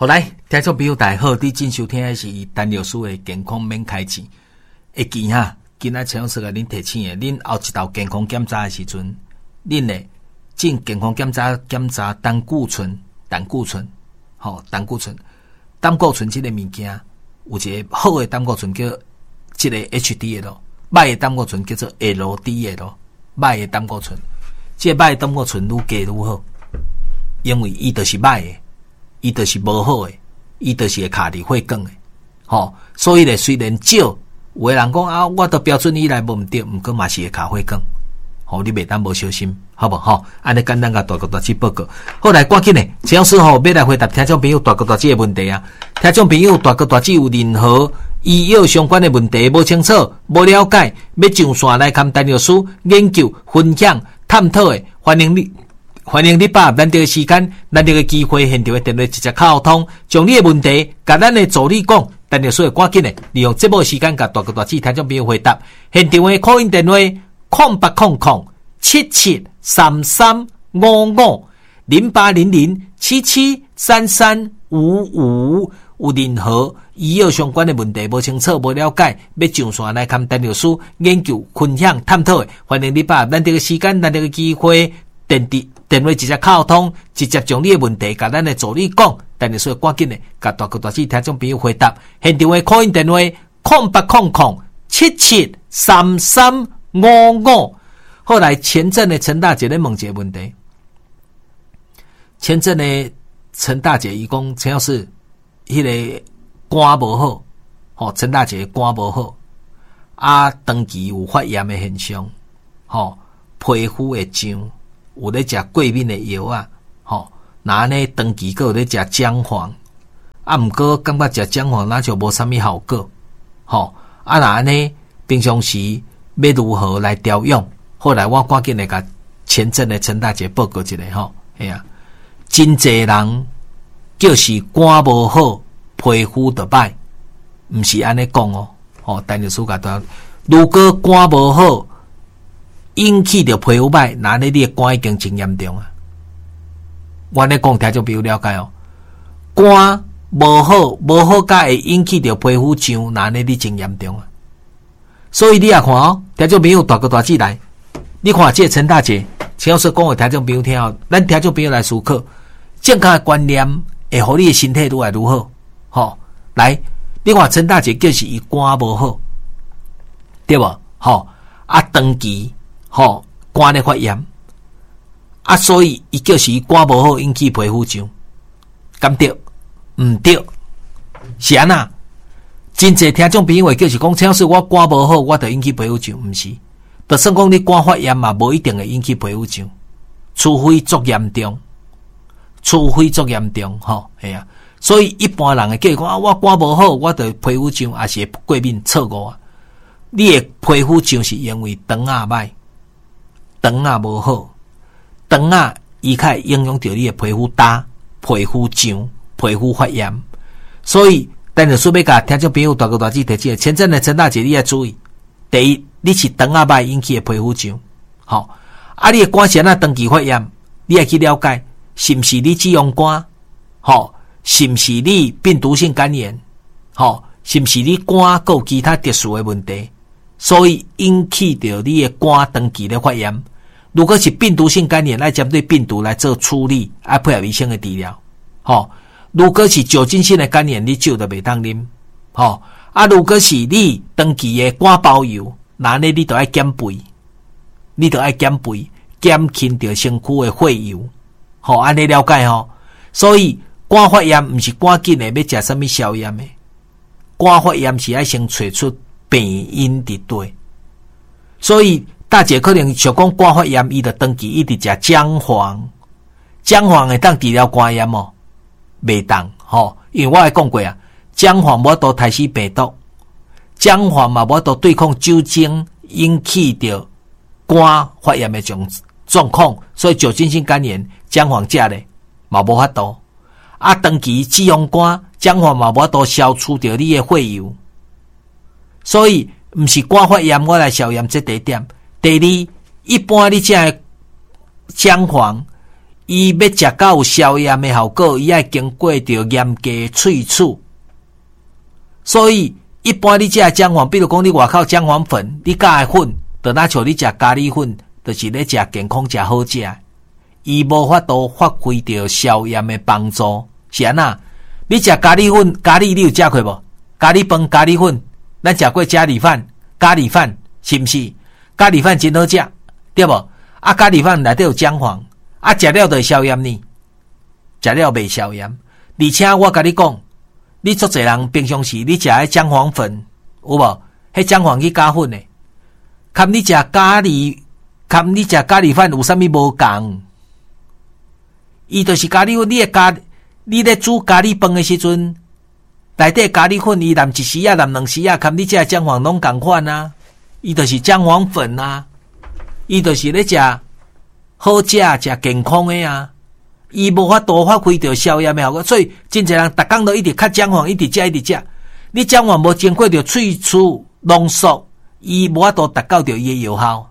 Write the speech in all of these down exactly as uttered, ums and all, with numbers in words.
好来，听众朋友大家好，你正收听的是陈律师的健康免开钱。会记哈，今仔陈老师甲恁提醒的，恁后一道健康检查的时阵，恁呢进健康检查检查胆固醇、胆固醇，吼、哦、胆固醇、胆固醇这个物件，有一个好的胆固醇叫这个 H D L， 歹的胆固醇叫做 L D L， 歹的胆固醇，这个歹的胆固醇愈低愈好，因为伊就是歹的。伊就是无好诶，伊就是会卡伫血管诶，吼、哦，所以咧虽然少，有诶人讲啊，我的标准以来无毋对，毋过嘛是会卡血管，吼、哦，你袂当无小心，好无吼？安尼简单甲大哥大姐报告。好来，赶紧诶，陈老师吼要来回答听众朋友大哥大姐诶问题啊！听众朋友大哥大姐有任何医药相关诶问题无清楚、无了解，要上线来看陈律师研究、分享、探讨诶，欢迎你。欢迎你把咱这个时间、咱这个机会，现场的电话直接沟通，将你的问题，甲咱的助理讲，但是所以赶紧的，利用这波时间，甲大哥大姐听众朋友回答。现场的 call in 电话：空八空空七七三三五五零八零零七七三三五五。有任何医药相关的问题无清楚、无了解，要上线来看陈律师研究、分享、探讨的，欢迎你把咱这个时间、咱这个机会，电电。电话直接沟通，直接将你的问题甲咱的助理讲，但是所以赶紧的，甲大哥大姐听众朋友回答。现场的 call in 电话：空八空空七七三三五五。后来前阵的陈大姐咧问一个问题，前阵的陈大姐伊讲，陈老师，迄个肝无好，吼、哦，陈大姐肝无好，啊，长期有发炎的现象，吼、哦，皮肤会痒。有咧食过敏的药啊，吼，那呢长期个有咧食姜黄，啊，毋过感觉食姜黄那就无啥物效果，吼，啊，那呢平常时要如何来调养？后来我赶紧来甲前阵的陈大姐报告一下吼，哎呀、啊，真侪人就是肝无好，皮肤就歹，毋是安尼讲哦，吼，陈律师甲他，如果肝无好。引起着皮肤歹，那你的肝已经真严重啊！我咧讲，听众朋友了解哦。肝无好，无好甲会引起着皮肤痒，那你你真严重啊！所以你也看哦，听众朋友大哥大姐来，你看这陈大姐，陈老师讲给听众朋友听哦，咱听众朋友来思考，健康的观念会互你的身体愈来愈好。吼、哦，来，你看陈大姐就是伊肝无好，对无？吼、哦，啊，长期。吼，肝咧发炎，啊，所以伊就是肝无好引起皮肤痒，敢对？毋对，是安那？真侪听众朋友话就是讲，陈老师我肝无好，我就引起皮肤痒，毋是？就算讲你肝发炎嘛，无一定会引起皮肤痒，除非足严重，除非足严重，吼，系啊。所以一般人会叫讲啊，我肝无好，我就皮肤痒，也是过敏错误啊。你的皮肤痒是因为肠仔歹。肠啊无好，肠啊伊较会影响到你的皮肤干、皮肤痒、皮肤发炎，所以但是说要甲听众朋友大哥大姐提醒，前阵的陈大姐你要注意，第一，你是肠啊歹引起的皮肤痒，好，啊你的肝是安长期发炎，你要去了解是毋是你脂肪肝，好，是毋是你病毒性肝炎，好，是毋是你肝还有其他特殊的问题，所以引起到你的肝长期的发炎。如果是病毒性肝炎，来针对病毒来做处理，啊配合医生的治疗。吼、哦，如果是酒精性的肝炎，你酒就袂当啉。吼、哦，啊，如果是你长期的肝包油，那呢你就要减肥，你就要减肥，减轻着身躯的血油。吼、哦，安尼了解吼。所以肝发炎毋是赶紧的要食什么消炎的，肝发炎是要先找出病因伫对。所以。大姐可能想讲肝发炎，伊就长期一直食姜黄，姜黄会当治疗肝炎哦，袂当吼，因为我也讲过啊，姜黄无法度杀死病毒，姜黄嘛无法度对抗酒精引起的肝发炎的种状况，所以酒精性肝炎姜黄食咧嘛无法度，啊，长期脂肪肝姜黄嘛无法度消除掉你的血油，所以毋是肝发炎我来消炎这第一点。第二，一般你食姜黄， 伊要食到有消炎的效果，伊爱经过着严格的萃取。所以一般你食姜黄，比如讲你外口姜黄粉，你加的粉，就若像你食咖喱粉，就是咧食健康食好食。伊无法度发挥着消炎的帮助，是安那？你食咖喱粉，咖喱你有食过无？咖喱饭、咖喱粉，咱食过咖喱饭、咖喱饭，是毋是？咖喱饭真好食，对无？啊，咖喱饭内底有姜黄，啊，食了就会消炎呢，食了袂消炎。而且我甲你讲，你足侪人平常时你食迄姜黄粉有无？迄姜黄去加粉的，看你食咖喱，看你食咖喱饭有啥物无共？伊就是咖喱粉，你诶咖，你咧煮咖喱饭诶时阵，内底咖喱粉伊淋一时啊，淋两时啊，看你食姜黄拢共款啊，伊就是姜黄粉啊，伊就是咧食好食、食健康诶啊，伊无法度发挥着消炎诶效果，所以真侪人逐工都一直吸姜黄，一直食，一直食。你姜黄无经过着萃取、浓缩，伊无法度达到着伊诶药效。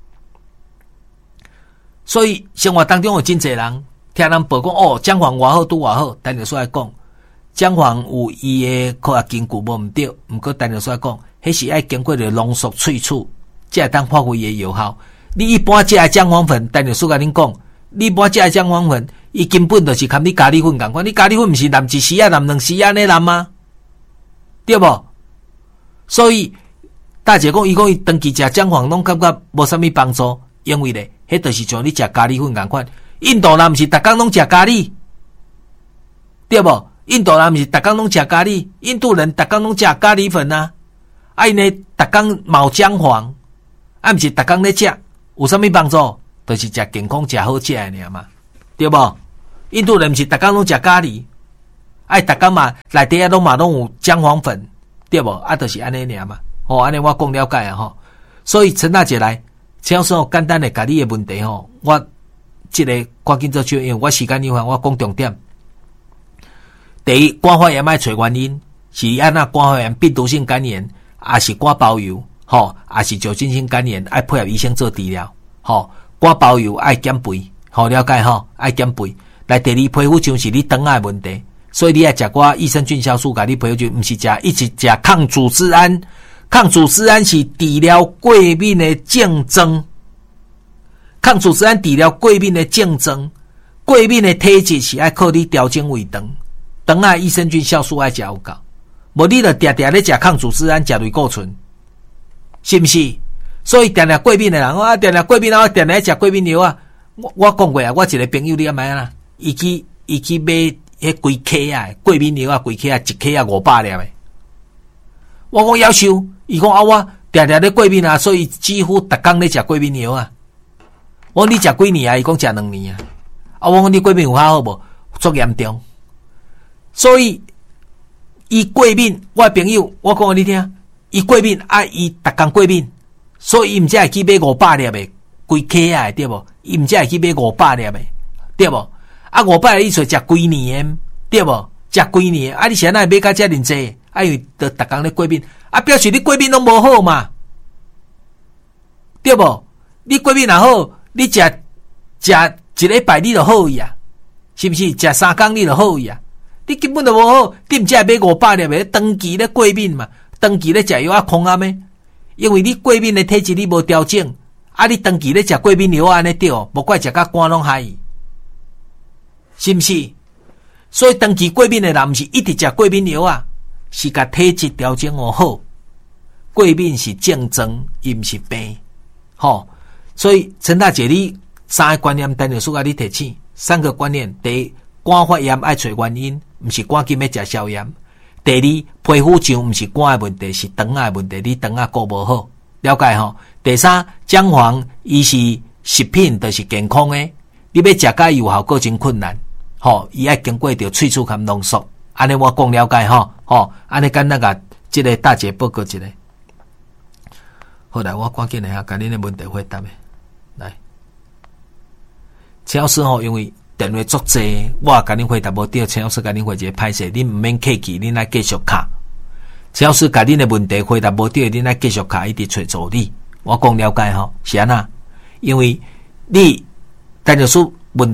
所以生活当中有真侪人。听人报讲哦，姜黄偌好拄偌好，单就说来讲，姜黄有伊诶科学根据无毋对，毋过单就说来讲，迄是爱经过着浓缩萃取，才会当发挥伊诶药效。你一般食诶姜黄粉，单就说甲恁讲，你一般食诶姜黄粉，伊根本就是含你咖喱粉共款，你咖喱粉毋是淋一时啊，淋两时安尼淋吗？对无？所以大姐讲，伊讲伊长期食姜黄拢感觉无啥物帮助，因为咧，迄就是像你食咖喱粉共款。印度人毋是逐工拢食咖喱，对无？印度人毋是逐工拢食咖喱，印度人逐工拢食咖喱粉啊！啊，因为逐工冒姜黄，啊，毋是逐工咧食，有啥物帮助？就是食健康、食好食诶尔嘛，对无？印度人毋是逐工拢食咖喱，啊，逐工嘛内底啊拢嘛拢有姜黄粉，对无？啊，就是安尼尔嘛。哦，安尼我讲了解啊吼。所以陈大姐来，请说简单诶，甲你诶问题吼，我。这个赶紧做手，因为我时间有限，我讲重点。第一，肝发炎爱找原因，是安那肝发炎、病毒性肝炎，还是肝包油，吼，还是酒精性肝炎，爱配合医生做治疗，吼。肝包油爱减肥，好了解吼，爱减肥。来，第二，皮肤像是你肠癌问题，所以你爱食我益生菌酵素，甲你皮肤就毋是食，一直食抗组织胺，抗组织胺是治疗过敏的竞争。抗组织胺治疗过敏的竞争，过敏的体质是爱靠你调整胃肠，肠癌益生菌酵素爱食有够，无你著定定咧食抗组织胺，食类固醇，是毋是？所以定定过敏的人，我定定过敏啊，定定食过敏药啊。我我讲过啊，我一个朋友你安买啦，伊去伊去买迄规克啊过敏药啊，规克啊一克啊五百粒的。我讲夭寿，伊讲啊我定定咧过敏啊，所以几乎逐工咧食过敏药啊。我讲你食几年啊？伊讲食两年啊。啊，我讲你过敏有较好无？足严重。所以伊过敏，我朋友我讲你听，伊过敏啊，伊逐工过敏，所以伊毋才会去买五百粒的规克啊，对无？伊毋才会去买五百粒的，对无？啊，五百粒意思食几年的，对无？食几年啊？你现在买甲遮尔济，啊，因为着逐工咧过敏，啊，表示你过敏拢无好嘛，对无？你过敏若好。你食食一礼拜你就好伊啊，是毋是？食三工你就好伊啊？你根本就无好，你毋才会买五百粒的，长期咧过敏嘛，长期咧食药啊空啊咩？因为你过敏的体质你无调整，啊，你长期咧食过敏药安尼对，无怪食甲肝拢害伊，是毋是？所以长期过敏的人毋是一直食过敏药啊，是甲体质调整哦好。过敏是竞争，伊毋是病，吼。所以陈大姐，你三个观念，单就说甲你提醒。三个观念：第一，肝发炎爱找原因，毋是赶紧要食消炎；第二，皮肤上毋是肝的问题，是肠癌的问题，你肠啊顾无好，了解吼？第三，姜黄伊是食品，就是健康的，你要食甲有效果真困难，吼，伊爱经过着萃取含浓缩，安尼我讲了解吼，吼，安尼简单甲即个大姐报告一下。好来，我赶紧来下，甲恁的问题回答诶。来，陈老师吼，因为电话足济，我甲恁回答无对，陈老师甲恁回一个歹势，恁毋免客气，恁来继续卡。陈老师甲恁的问题回答无对，恁来继续卡，一直找助理。我讲了解吼，是安那？因为你陈老师问题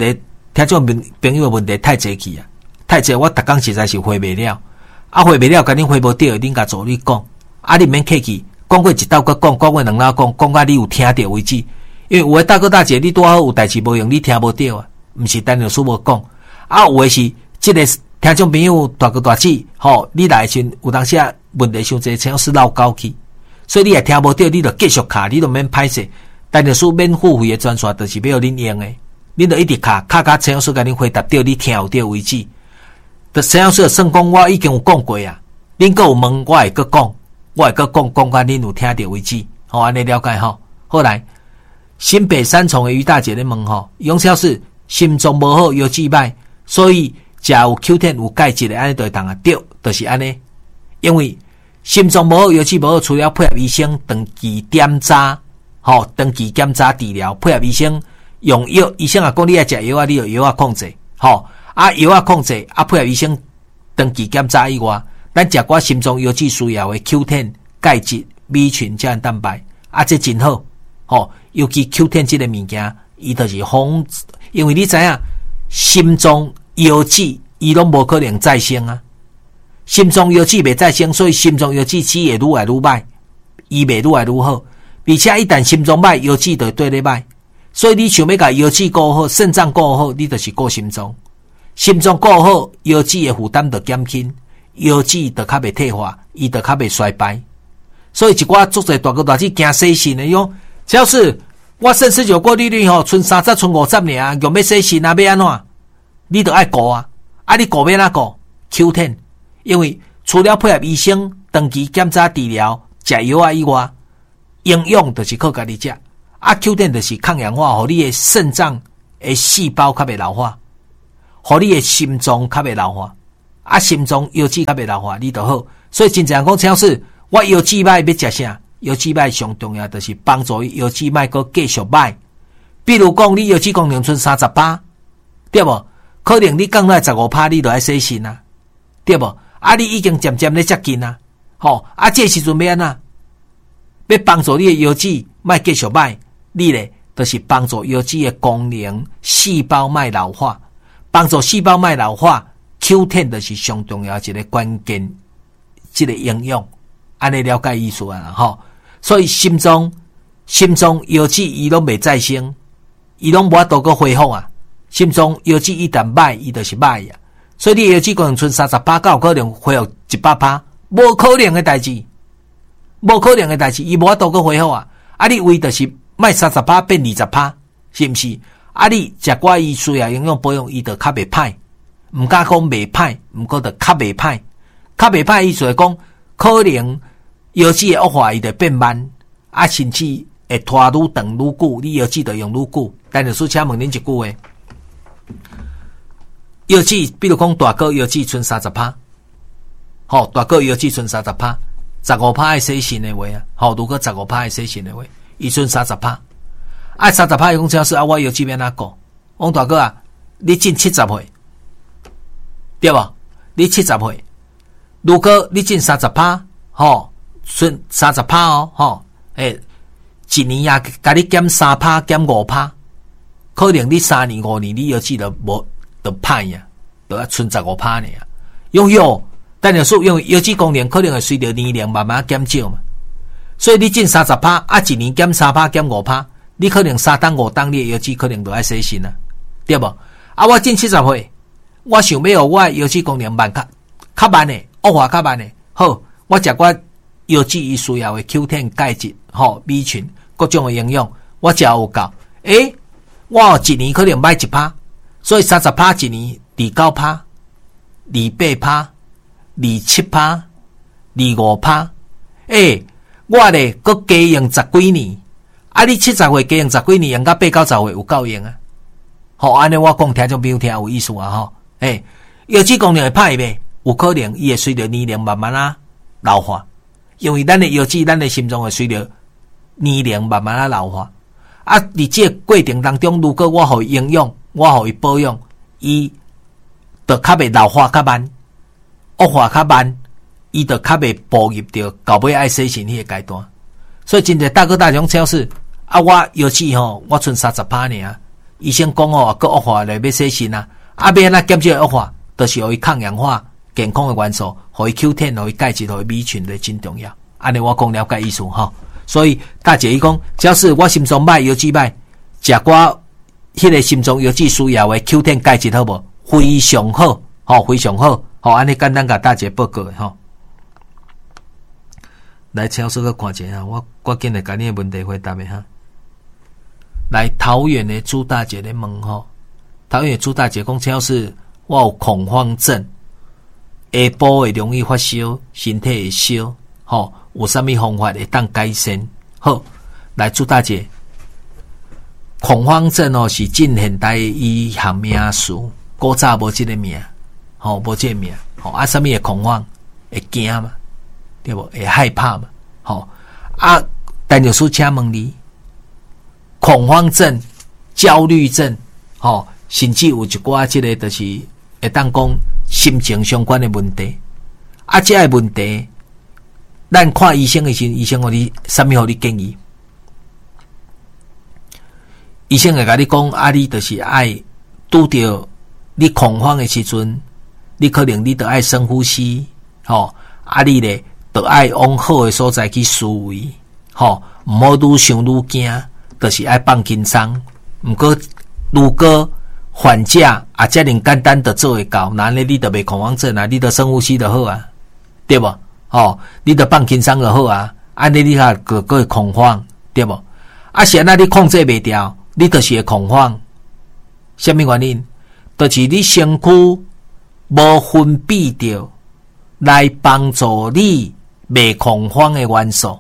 听众朋友的问题太济去啊，太济，我逐工实在是回袂了，啊回袂了，甲恁回无对，恁甲助理讲，啊你免客气，讲过一道搁讲，讲过两道讲，讲到你有听到为止。因为有诶大哥大姐，你拄好有代志无用，你听无到啊，毋是单律师无讲，啊有诶是即个听众朋友大哥大姐，吼、哦，你来时有当时啊问题伤济，像是闹交去，所以你也听无到，你就继续卡，你就免歹势。单律师免付费诶专线，就是要互恁用诶。恁就一直卡卡卡，陈老师甲恁回答到你听有到为止。的陈老师算讲我已經有講過啊，恁閣有問我會閣講，我會閣講講甲恁有聽到為止。好，安尼了解吼。後來新北三重的於大姐咧問吼，楊老師心臟無好腰椎歹，所以食有 Q 十 有鈣質的安尼就會當啊對，就是安尼。因為心臟無好腰椎無好，除了配合醫生長期檢查，吼長期檢查治療，配合醫生。用藥，醫生也講你愛食藥啊，你就藥啊控制，吼啊藥啊控制，啊配合醫生長期檢查以外，咱食寡心臟藥劑需要的 Q 十、鈣質、B 群、膠原蛋白，啊這真好，吼尤其 Q 十 這個物件，伊就是防，因為你知影心臟藥劑伊攏無可能再生啊，心臟藥劑未再生，所以心臟藥劑只會愈來愈歹，伊未愈來愈好，而且一旦心臟歹，藥劑就對咧歹。所以你想要甲腰子顧好，腎臟顧好，你就是顧心臟。心臟顧好，腰子的負擔就減輕，腰子就較袂退化，伊就較袂衰敗。所以一寡足儕大哥大姐驚洗腎的喲，只要是我腎十九過濾率吼，剩三十、剩五十爾，用要洗腎啊，要安怎？你就愛顧啊，啊你顧要哪顧 ？Q 十，因為除了配合醫生長期檢查治療、食藥啊以外，營養就是靠家己食。啊 ，Q 十 就是抗氧化，互你的腎臟的細胞較袂老化，互你的心臟較袂老化，啊，心臟腰子較袂老化，你就好。所以真正講，像是我腰子歹要食啥？腰子歹上重要就是幫助腰子歹閣繼續歹。比如講，你腰子功能剩三十趴，對無？可能你降到十五趴，你就愛洗腎啊，對無？啊，你已經漸漸咧接近啊，吼！啊，這時陣要安怎？要幫助你的腰子賣繼續歹。你咧，就是幫助腰子的功能細胞賣老化，幫助細胞賣老化 ，Q 十 就是上重要一個關鍵，一個應用，安尼了解意思啊吼。所以心臟、心臟腰子伊攏未再生，伊攏無法度個恢復啊。心臟腰子一旦歹，伊就是歹啊。所以你腰子可能剩三十趴，有可能恢復一百趴，無可能嘅代志，無可能嘅代志，伊無法度個恢復啊。啊，你為就是。賣三十趴變二十趴，是毋是？啊，你食寡伊需要營養保養，伊就較袂歹，毋敢講袂歹，毋過就較袂歹，較袂歹意思係講，可能腰子的惡化伊就變慢，啊，甚至會拖愈長愈久，你腰子就用愈久。但是，請問恁一句話，腰子，比如講大哥腰子剩三十趴，吼，大哥腰子剩三十趴，十五趴愛洗腎的話啊，吼，如果十五趴愛洗腎的話。伊剩三十趴，啊三十趴，伊講超市啊，我腰子要哪個？王大哥啊，你進七十歲，對無？你七十歲，如果你進三十趴，吼，剩三十趴哦，吼，誒，一年也甲你減三趴，減五趴，可能你三年五年你腰子就無就歹呀，就要剩十五趴呢啊。用藥，但係說用腰子功能可能會隨着年齡慢慢減少嘛。所以你進三十趴，啊一年減三趴減五趴，你可能三檔五檔你的腰子可能都愛洗腎啊，對無？啊我進七十歲，我想要我腰子功能慢較較慢的，惡化較慢的，好，我食我腰子伊需要的 Q 十 鈣質、吼 B 群各種的營養，我食有夠，誒，我一年可能買一趴，所以三十趴一年二九趴、二八趴、二七趴、二五趴，誒。我咧，佮加用十幾年，啊！你七十歲加用十幾年，用到八九十歲有夠用啊！好，安尼我講聽種朋友聽有意思啊！吼，誒，腰子功能會歹袂？有可能伊會隨着年齡慢慢啊老化，因為咱的腰子、咱的心臟會隨着年齡慢慢啊老化。啊，佇這個過程當中，如果我互伊營養，我互伊保養，伊就較袂老化較慢，惡化較慢。伊就較袂步入到到尾愛洗腎迄個階段，所以真濟大哥大種超市啊，我腰子吼，我剩三十趴爾， 医生讲哦，佮恶化来要洗肾啊，啊要安怎减少恶化，就是互伊抗氧化健康的元素，互伊 Q 十，互伊钙质，互伊B群的真重要。安尼我讲了解意思吼。所以大姐伊讲，只要是我心脏歹、腰肌歹，食我迄个心脏腰肌需要的 Q 十 钙质好无？非常好，吼，非常好，吼，安尼简单甲大姐报告吼。来，超叔个看者哈，我赶紧来甲你的问题回答的哈。来，桃园的朱大姐咧问吼，桃园的朱大姐讲，超是我有恐慌症，下晡会容易发烧，身体会烧，吼，有啥物方法会当改善？好，来，朱大姐，恐慌症哦是近现代医学名词，古早无即个名，吼，无即个名，吼啊，啥物会恐慌？会惊嘛？对不？会害怕嘛？好啊，但有时候请问你，恐慌症、焦虑症，吼，甚至有一寡即个就是会当讲心情相关的问题。啊，这个问题，咱看医生的时候，医生互你啥物互你建议？医生会甲你讲，啊，你就是爱拄着你恐慌的时阵，你可能你得爱深呼吸，吼，啊，你咧。就爱往好的所在去思维，吼，毋好愈想愈惊，就是爱放轻松。毋过，如果缓解啊，遮尔简单的做会到，那呢你就袂恐慌症啊，你就深呼吸就好啊，对无？吼，你就放轻松就好啊，安尼你下个个恐慌，对无？啊，是安那你控制袂掉，你就是会恐慌。什么原因？就是你身躯无分泌着来帮助你。袂恐慌的元素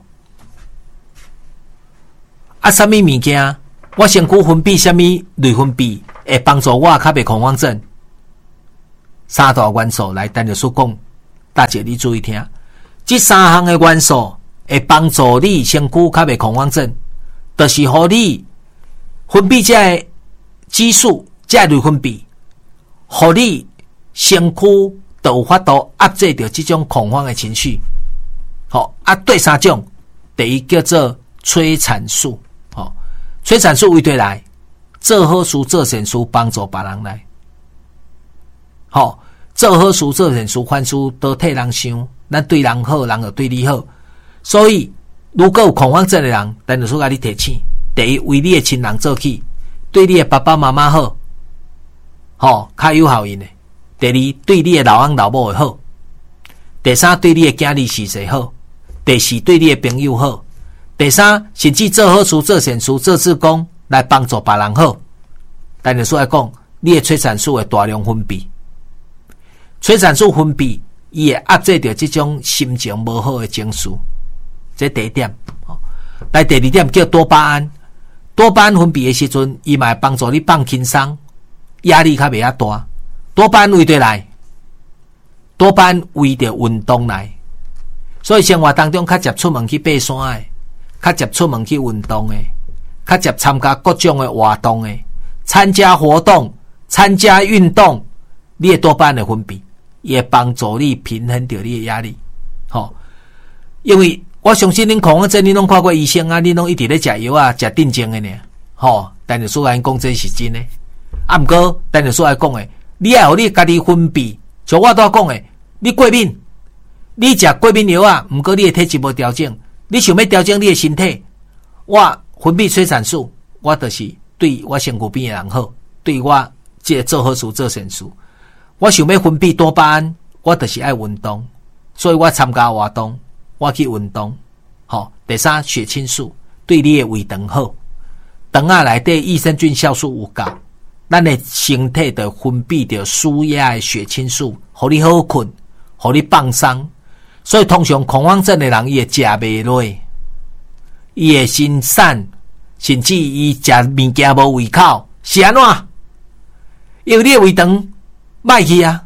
啊，什么物件？我身躯分泌什么类分泌会帮助我较袂恐慌症？三大元素来，单就说讲，大姐你注意听，这三项的元素会帮助你身躯较袂恐慌症，就是互你分泌这个激素，这类分泌，互你身躯就有法度压制着这种恐慌的情绪。好啊，对三种，第一叫做催产素，好、哦，催产素为对来做好事、做善事，帮助别人来。好、哦，做好事、做善事，凡事都替人想，咱对人好，人就对你好。所以，如果有恐慌症的人，咱就说甲你提醒：第一，为你的亲人做起，对你的爸爸妈妈好，好、哦，较有效应的；第二，对你的老翁老母会好；第三，对你的囝儿媳妇好。第四，对你的朋友好；第三，甚至做好事、做善事、做志工来帮助别人好。但是说来讲，你的催产素会大量分泌，催产素分泌，伊会压制着这种心情无好的情绪。这第一点。来，第二点叫多巴胺。多巴胺分泌的时阵，伊嘛会帮助你放轻松，压力较袂遐大。多巴胺为对来，多巴胺为着运动来。所以生活当中较接出门去爬山的，较接出门去运动的，较接参加各种的活动的，参加活动、参加运动，你的多巴胺的分泌，也帮助你平衡掉你的压力。吼、哦，因为我相信恁恐慌症，恁拢看过医生啊，恁拢一直咧食药啊，食镇静的呢。吼、哦，但是所来讲这是真的。啊，毋过但是所来讲的，你要互你家己分泌，像我拄讲的，你过敏。你食过敏药啊，毋过你的体质无调整，你想要调整你的身体，我分泌催产素，我就是对我身躯边的人好，对我这个做好事做善事。我想要分泌多巴胺，我就是爱运动，所以我参加活动，我去运动。好、哦，第三，血清素对你的胃肠好，肠仔内底益生菌酵素有够，咱的身体就分泌着需要的血清素，互你好困，互你放松。所以通常恐慌症的人，伊会食袂落，伊会心散，甚至伊食物件无胃口，是安怎？因为你的胃肠歹去啊。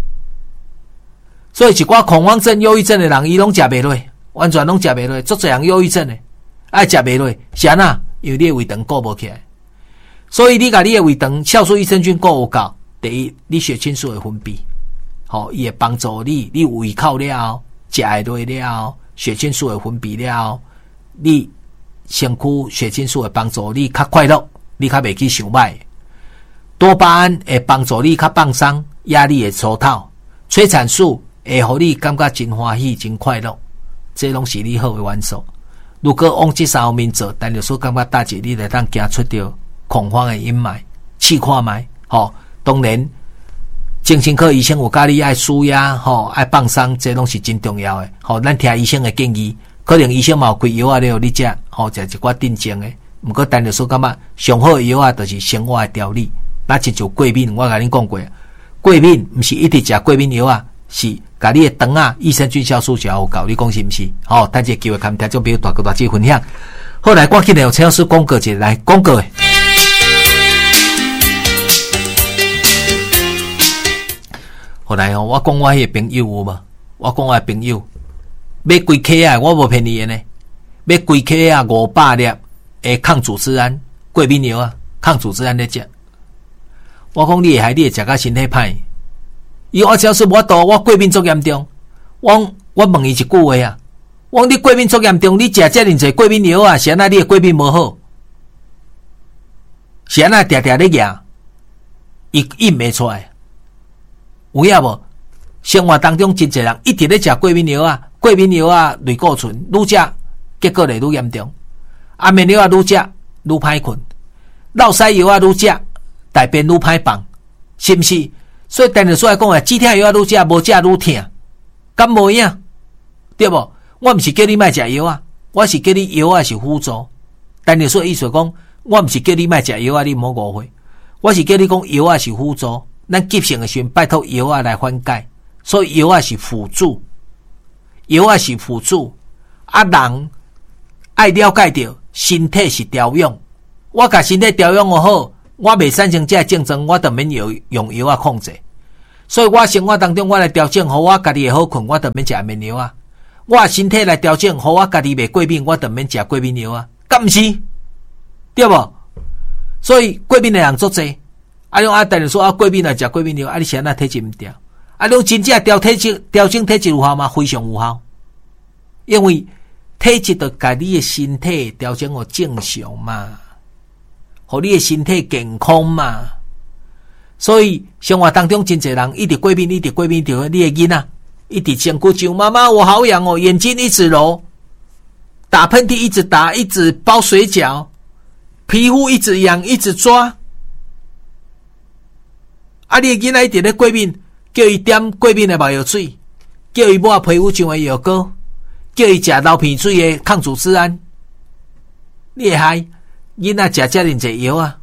所以一寡恐慌症、忧郁症的人，伊拢食袂落，完全拢食袂落，足侪人忧郁症的，爱食袂落，是安怎？因为你的胃肠顾无起来。所以你甲你的胃肠酵素、益生菌顾有够，第一，你血清素会分泌，好、哦，伊会帮助你，你胃口了后。食会落了，血清素会分泌了，你身躯血清素会帮助你较快乐，你较袂去想歹。 多巴胺会帮助你较放松，压力会疏透，催产素会互你感觉真欢喜、真快乐，这拢是你好的元素。如果往这三方面做，但就是感觉大姐你来当走出掉恐慌的阴霾，试看卖。吼、哦，当然，精神科医生有教你爱舒压，吼、哦，爱放松，这拢是真重要的。吼、哦，咱听医生的建议，可能医生嘛有开药啊了，你食，吼、哦，食一寡定症的。毋过，但就是感觉上好的药啊，就是生活的调理。那亲像过敏，我甲恁讲过，过敏毋是一直食过敏药啊，是甲你的肠啊、益生菌酵素就有够，你讲是毋是？吼、哦，等一个机会，看听众朋友大哥大姐分享。后来赶紧来，陈老师广告一下来广告的。后来哦，我讲我迄个朋友有无？我讲我的朋友买规克啊，我无骗你的呢，买规克啊五百粒的抗组织胺过敏药啊，抗组织胺咧食。我讲你会害你会食甲身体歹。伊我只是我度我过敏足严重，我我问伊一句话啊，我讲你过敏足严重，你食遮尔济过敏药啊，是安那你的过敏无好？是安那定定咧牙，伊印袂出来。有影无？生活当中真侪人一直咧食过敏药啊，过敏药啊，类固醇愈食，结果咧愈严重。安眠药啊愈食愈歹困，落屎药啊愈食，大便愈歹放，是毋是？所以单日所来讲啊，止痛药啊愈食，无食愈痛，敢无影？对无？我毋是叫你莫食药啊，我是叫你药啊是辅助。单日所意思讲，我毋是叫你莫食药啊，你莫误会，我是叫你讲药啊是辅助。咱急性的时候拜托药啊来缓解，所以药啊是辅助，药啊是辅助。啊，人爱了解到身体是调养，我甲身体调养好好，我未产生这症状，我就免用用药啊控制。所以我生活当中我来调整，好我家己会好困，我就免食安眠药啊。我身体来调整，好我家己袂过敏，我就免食过敏药啊。敢毋是？对无？所以过敏的人足侪。啊，用啊，等于说啊，过敏来食过敏药，啊，你是安那体质毋调？啊，用真正调体质、调整体质有效吗？非常有效，因为体质就甲你的身体调整互正常嘛，互你的身体健康嘛。所以生活当中真侪人一直过敏，一直过敏，就你的囡仔一直身躯就妈妈我好痒哦，眼睛一直揉，打喷嚏一直打，一直包水饺，皮肤一直痒，一直抓。啊！你的囡仔一直咧过敏，叫伊点过敏的麻药水，叫伊抹皮肤上的药膏，叫伊食流鼻水的抗组织胺。你会害囡仔食遮尔济药啊？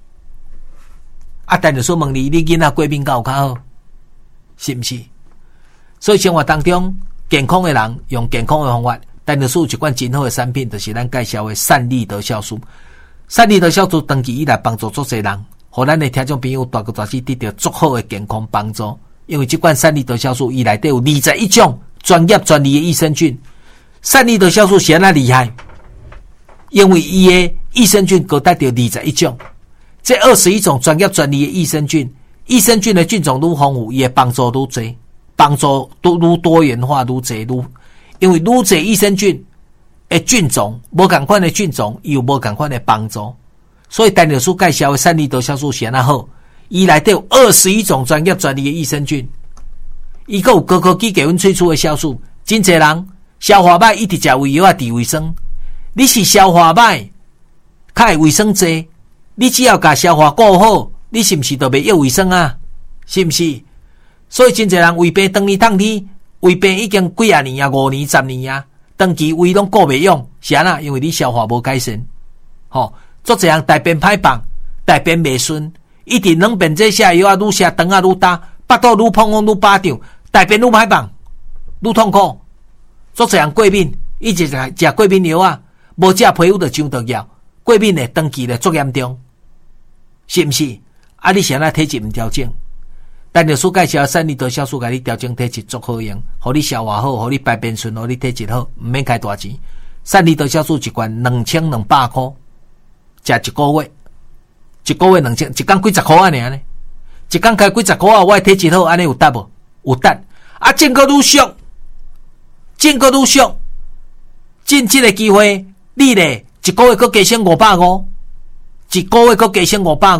啊！但是说问你，你囡仔过敏敢有较好？是毋是？所以生活当中健康的人用健康的方法，但是有一款真好的产品，就是咱介绍的善利德酵素。善利德酵素长期以来帮助足侪人。互咱的听众朋友大个大事得到足好的健康帮助，因为这款善利德酵素伊内底有二十一种专业专利的益生菌。善利德酵素是安那厉害？因为伊的益生菌各带着二十一种，这二十一种专业专利的益生菌，益生菌的菌种愈丰富，伊的帮助愈多，帮助都愈多元化愈多愈，因为愈多益生菌的菌种，无同款的菌种，伊有无同款的帮助。所以单日所介绍的善利德酵素是安那好，伊内底有二十一种专业专利的益生菌，伊还有高科技给阮萃取的酵素。真侪人消化歹，一直食胃药啊，治胃酸。你是消化歹，较会胃酸济，你只要甲消化顾好，你是毋是就袂要胃酸啊？是毋是？所以真侪人胃病当年烫天，胃病已经几啊年啊，五年、十年啊，长期胃拢顾袂用，是安那？因为你消化无改善，吼。做这样大便歹放，大便袂顺，一直软便这下药啊，愈下肠啊愈大，腹肚愈膨胀愈巴掌，大便愈歹放，愈痛苦。做这样过敏，一直食食过敏药啊，无食皮肤就上得药，过敏的长期的足严重，是毋是？啊，你是安那体质毋调整？但是所介绍善利德酵素，甲你调整体质足好用，互你消化好，互你排便顺，互你体质好，毋免开大钱。善利德酵素一罐两千两百块。食一个月，一个月两千，一工几十块安尼呢？一工开几十块啊？我体质好，安尼有得无？有得。啊，进个愈俗，进个愈俗，进这个机会，你咧一个月佮加升五百五，一个月佮加升五百五，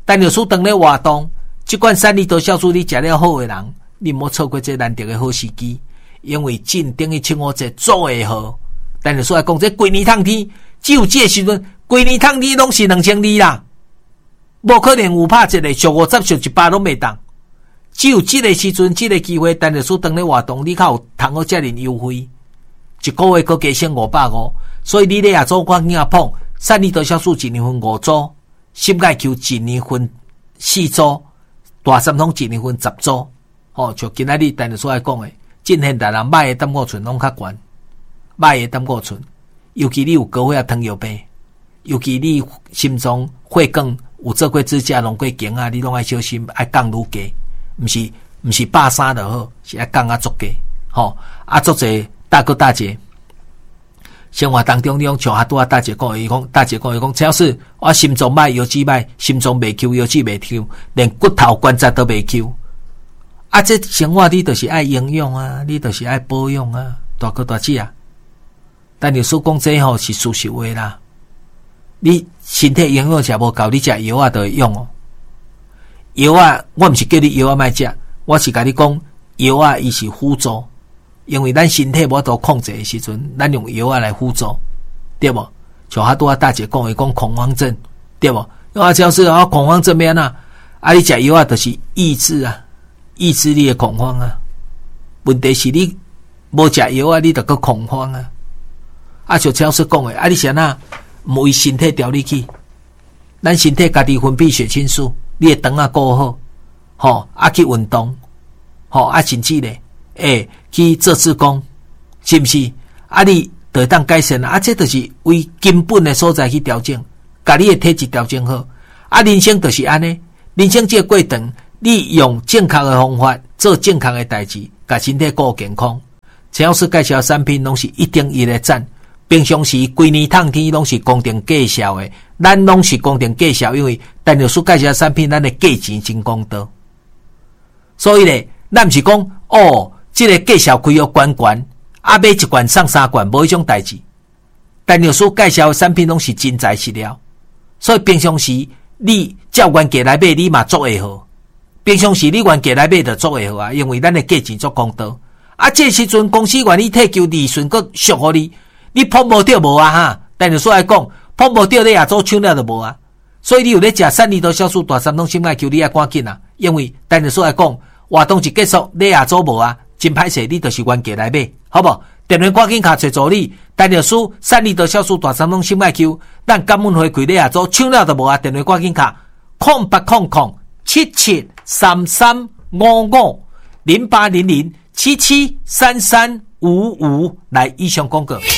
但有书等咧活动，即款三利多酵素你食了好诶人，你莫错过这难得诶好时机，因为进等于清五节做会好。但有书来讲，这规年烫天，只有这个时阵，规年烫天拢是两千二啦，无可能有拍一个上五十上一百拢袂当。只有这个时阵，这个机会，但有书等咧活动，你较有通好遮尔优惠，一个月佫加升五百五，所以你咧也做我囝仔碰，三利多酵素一年份五组。心钙球一年份四组，大三通一年份十组，吼、哦，就今仔日但是所来讲诶，近现代人歹诶胆固醇拢较悬，歹诶胆固醇，尤其你有高血压、糖尿病，尤其你心脏血管有做过支架、弄过镜啊，你拢爱小心，爱降愈低，毋是毋是百三就好，是爱降啊足低，吼、哦，啊足济大哥大姐。生活当中，你用像阿拄啊大姐讲，伊讲大姐讲，伊讲，只要是我心脏歹、腰子歹，心脏袂抽，腰子袂抽，连骨头关节都袂抽。啊，这生活你就是爱营养啊，你就是爱保养啊，大哥大姐啊。但你所讲这吼是事实话啦。你身体营养食无够，你食药啊就会用哦。药啊，我毋是叫你药啊莫食，我是甲你讲，药啊伊是辅助。因为咱身体无法度控制的时阵，咱用药啊来辅助，对无？像哈拄啊大姐讲，伊讲恐慌症，对无？啊，只要是啊恐慌症咩啊？啊，你食药啊，就是抑制啊，抑制你的恐慌啊。问题是你无食药啊，你就个恐慌啊。啊，像超市讲的，啊，你是哪无为身体调理去？咱身体家己分泌血清素，你的肠啊顾好，吼，啊去运动，吼，啊甚至咧。诶，去做子宫，是毋是？啊，你就会当改善啊！啊，这就是为根本的所在去调整，把你的体质调整好。啊，人生就是安尼，人生这个过程，你用正确的方法做正确的代志，把身体顾健康。陈老师介绍的产品拢是一定一个赞，平常时规年烫天拢是公定介绍的，咱拢是公定介绍，因为陈老师介绍的产品，咱的价钱真公道。所以咧，咱毋是讲哦。这个介绍开约关关，啊买一罐送三罐，无迄种代志。但有所介绍的产品拢是真材实料，所以平常时你照原价来买，你嘛做会好。平常时你原价来买就做会好啊，因为咱的价钱做公道。啊，这时阵公司愿意退求利润，佮赎互你，你碰无着无啊哈？但有所来讲，碰无着你也做抢了就无啊。所以你有咧食三利多酵素大三通心脉球，你也赶紧啊，因为但有所来讲，活动一结束，你也做无啊。真歹势，你就是原价来买，好不好？电话赶紧卡找助理，单着输三利多酵素大三通心脉球，咱感恩回馈你也做抢了就无啊！电话赶紧卡空八空空七七三三五五零八零零七七三三五五来以上广告。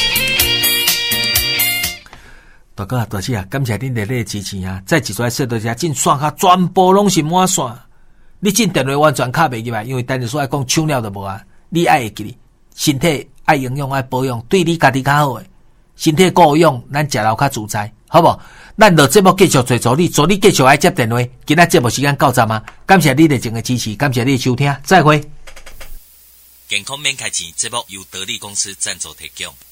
大哥大姐啊，感谢恁热烈支持啊！再一出来说大家进线卡全部拢是满线。你进电话完全卡袂入来，因为单日所爱讲抢了就无啊！你爱会记哩，身体爱营养爱保养，对你家己较好诶。身体够用，咱食了较自在，好不好？咱落节目继续做助理，助理继续爱接电话。今仔节目时间到这嘛，感谢你热情的支持，感谢你的收听，再会。 健康免开钱，节目由得力公司赞助提供。